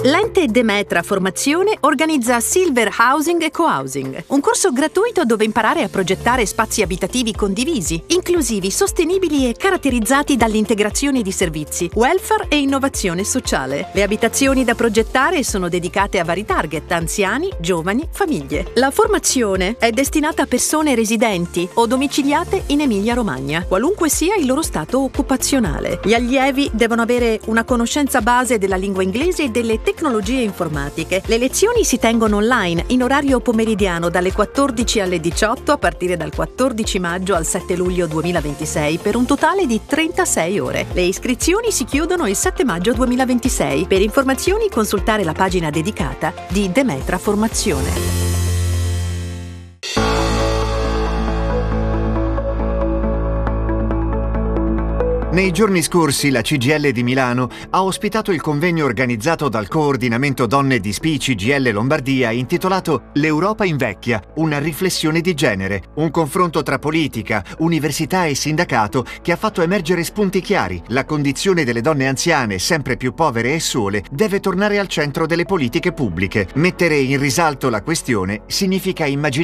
L'ente Demetra Formazione organizza Silver Housing e Co-Housing, un corso gratuito dove imparare a progettare spazi abitativi condivisi, inclusivi, sostenibili e caratterizzati dall'integrazione di servizi, welfare e innovazione sociale. Le abitazioni da progettare sono dedicate a vari target: anziani, giovani, famiglie. La formazione è destinata a persone residenti o domiciliate in Emilia-Romagna, qualunque sia il loro stato occupazionale. Gli allievi devono avere una conoscenza base della lingua inglese e delle tecnologie informatiche. Le lezioni si tengono online in orario pomeridiano dalle 14 alle 18 a partire dal 14 maggio al 7 luglio 2026 per un totale di 36 ore. Le iscrizioni si chiudono il 7 maggio 2026. Per informazioni consultare la pagina dedicata di Demetra Formazione. Nei giorni scorsi la CGIL di Milano ha ospitato il convegno organizzato dal Coordinamento Donne di SPI CGIL Lombardia intitolato L'Europa invecchia, una riflessione di genere, un confronto tra politica, università e sindacato che ha fatto emergere spunti chiari. La condizione delle donne anziane, sempre più povere e sole, deve tornare al centro delle politiche pubbliche. Mettere in risalto la questione significa immaginare